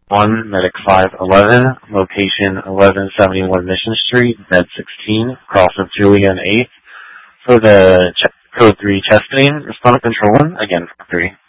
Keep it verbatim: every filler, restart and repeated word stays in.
one, Medic five eleven, location eleven seventy-one Mission Street, bed sixteen, cross of Julian eighth. For the ch- code three chesting, respond to control one, again, three.